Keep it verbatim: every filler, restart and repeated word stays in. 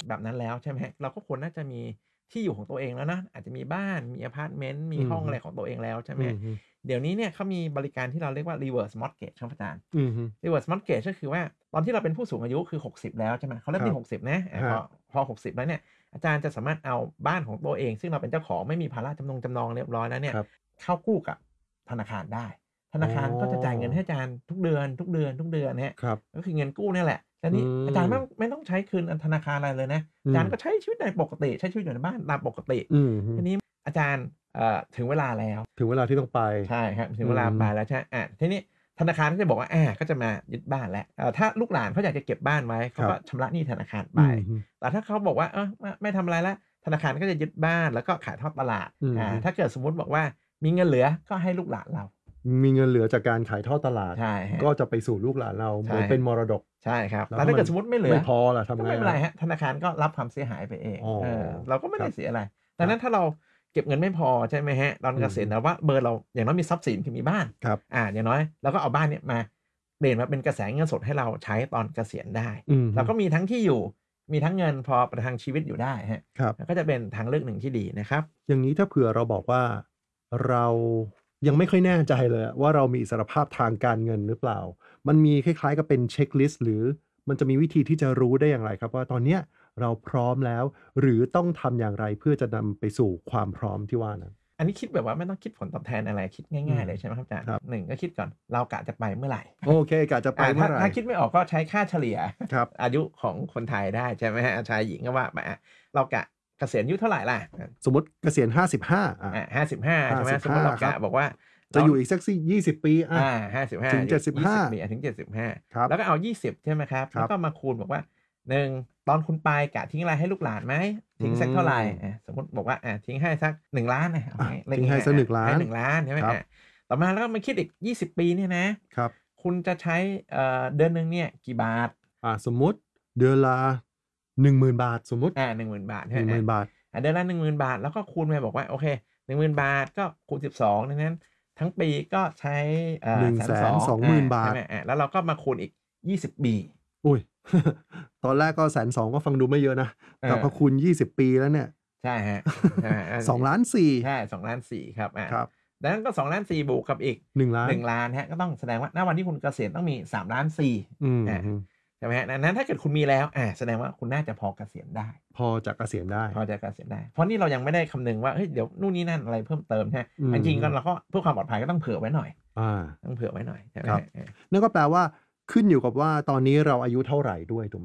แบบนั้นแล้วใช่ไหมครับเราก็ควรน่าจะมีที่อยู่ของตัวเองแล้วนะอาจจะมีบ้านมีอพาร์ตเมนต์มีห้องอะไรของตัวเองแล้วใช่ไหมเดี๋ยวนี้เนี่ยเขามีบริการที่เราเรียกว่า reverse mortgage ครับอาจารย์ reverse mortgage ก็คือว่าตอนที่เราเป็นผู้สูงอายุคือหกสิบแล้วใช่ไหมเขาเริ่มที่หกสิบนะพอพอหกสิบแล้วเนี่ยอาจารย์จะสามารถเอาบ้านของตัวเองซึ่งเราเป็นเจ้าของไม่มีภาระจำนงจำนองเรียบร้อยแล้วเนี่ยเข้ากู้กับธนาคารได้ธนาคารก็จะจ่ายเงินให้อาจารย์ทุกเดือนทุกเดือนทุกเดือนเนี่ยก็คือเงินกู้นี่แหละแต่นี่อาจารย์ไม่ไม่ต้องใช้คืนธนาคารอะไรเลยนะอาจารย์ก็ใช้ชีวิตในปกติใช้ชีวิตอยู่ในบ้านตามปกติทีนี้อาจารย์ถึงเวลาแล้วถึงเวลาที่ต้องไปใช่ครับถึงเวลาไปแล้วใช่อ่ะทีนี้ธนาคารก็จะบอกว่าอ่าก็จะมายึดบ้านแล้วถ้าลูกหลานเขาอยากจะเก็บบ้านไว้เขาก็ชำระหนี้ธนาคารไปแต่ถ้าเขาบอกว่าเออไม่ทำอะไรแล้วธนาคารก็จะยึดบ้านแล้วก็ขายทอดตลาดอ่าถ้าเกิดสมมุติบอกว่ามีเงินเหลือก็ให้ลูกหลานเรามีเงินเหลือจากการขายทอดตลาดก็จะไปสู่ลูกหลานเราเหมือนเป็นมรดกใช่ครับแล้วถ้าเกิดสมมติไม่เหลือไม่พอล่ะทำไงไม่เป็นไรฮะธนาคารก็รับความเสียหายไปเองเออเราก็ไม่ได้เสียอะไรดังนั้นถ้าเราเก็บเงินไม่พอใช่ไหมฮะตอนเกษียณแต่ว่าเบอร์เราอย่างน้อยมีทรัพย์สินคือมีบ้านอ่าอย่างน้อยเราก็เอาบ้านเนี้ยมาเปลี่ยนมาเป็นกระแสเงินสดให้เราใช้ตอนเกษียณได้เราก็มีทั้งที่อยู่มีทั้งเงินพอประทังชีวิตอยู่ได้ฮะก็จะเป็นทางเลือกหนึ่งที่ดีนะครับอย่างนี้ถ้าเผื่อเราบอกว่าเรายังไม่ค่อยแน่ใจเลยว่าเรามีอิสรภาพทางการเงินหรือเปล่ามันมีคล้ายๆกับเป็นเช็คลิสต์หรือมันจะมีวิธีที่จะรู้ได้อย่างไรครับว่าตอนเนี้ยเราพร้อมแล้วหรือต้องทำอย่างไรเพื่อจะนำไปสู่ความพร้อมที่ว่านั้นอันนี้คิดแบบว่าไม่ต้องคิดผลตอบแทนอะไรคิดง่ายๆเลยใช่ไหมครับอาจารย์หนึ่งก็คิดก่อนเรากะจะไปเมื่อไหร่โอเคกะจะไปเมื่อไหร่ถ้าคิดไม่ออกก็ใช้ค่าเฉลี่ยอายุของคนไทยได้ใช่ไหมฮะชายหญิงก็ว่าไปเรากะเกษียณอายุเท่าไหร่ล่ะสมมติเกษียณห้าสิบห้าอ่าห้าสิบห้าใช่ไหมสมมติเรากะบอกว่าจะอยู่อีกสักสี่ยี่สิบปีอ่าห้าสิบห้าถึงเจ็ดสิบห้าปีถึงเจ็ดสิบห้าแล้วก็เอายี่สิบใช่ไหมครับแล้วก็มาคูณบอกว่าหนึ่งตอนคุณไปกะทิ้งอะไรให้ลูกหลานไหมทิ้งสักเท่าไหร่สมมติบอกว่าทิ้งให้สักหนึ่งล้านนะทิ้งให้สักหนึ่งล้านหนึ่งล้านใช่ไหมฮะต่อมาแล้วก็มาคิดอีกยี่สิบปีเนี่ยนะครับคุณจะใช้เดือนนึงเนี่ยกี่บาทอ่าสมมุติเดือนละหนึ่งหมื่นบาทสมมุติอ่าหนึ่งหมื่นบาทหนึ่งหมื่นบาทเดือนละหนึ่งหมื่นบาทแล้วก็คูณไปบอกว่าโอเคหนึ่งหมื่นบาทก็คูณสิบสองดังนั้นทั้งปีก็ใช้หนึ่งแสนสองหมื่นบาทแล้วเราก็มาคูณอีกยี่สิบปีอุ้ย ตอนแรกก็แสนสองก็ฟังดูไม่เยอะนะแต่พอคูณยี่สิบปีแล้วเนี่ยใช่ฮะสองล้านสี่ใช่สองล้านสี่ครับอ่าดังนั้นก็สองล้านสี่บวกกับอีกหนึ่งล้านหนึ่งล้านฮะก็ต้องแสดงว่าณวันที่คุณเกษียณต้องมีสามล้านสี่อ่าใช่ไหมฮะนั้นถ้าเกิดคุณมีแล้วอ่าแสดงว่าคุณน่าจะพอเกษียณได้พอจะเกษียณได้พอจะเกษียณได้เพราะนี่เรายังไม่ได้คำนึงว่าเฮ้ยเดี๋ยวนู่นนี่นั่นอะไรเพิ่มเติมใช่จริงๆก็เราก็เพื่อความปลอดภัยก็ต้องเผื่อไว้หน่อยอ่าต้องเผื่อไว้หน่อยใช่ไหมนั่นก็แปลว่าขึ้นอยู่กับว่าตอนนี้เราอายุเท่าไหร่ด้วยถูกไหม